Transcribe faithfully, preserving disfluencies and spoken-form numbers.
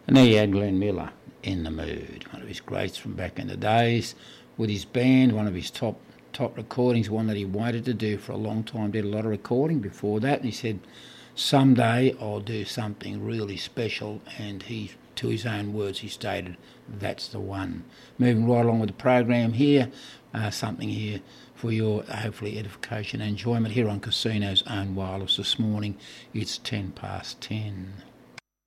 And there you had Glenn Miller, In the Mood, one of his greats from back in the days, with his band, one of his top top recordings, one that he wanted to do for a long time, did a lot of recording before that, and he said, someday I'll do something really special, and he, to his own words, he stated, that's the one. Moving right along with the program here, uh, something here for your, hopefully, edification and enjoyment here on Casino's Own Wireless this morning. It's ten past ten.